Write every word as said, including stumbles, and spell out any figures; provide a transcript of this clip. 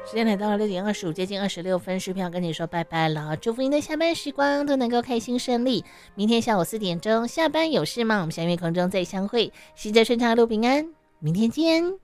时间来到了六点二十五，接近二十六分，视频要跟你说拜拜了。祝福您的下班时光都能够开心顺利。明天下午四点钟下班有事吗？我们下月空中再相会。喜着顺畅，路平安，明天见。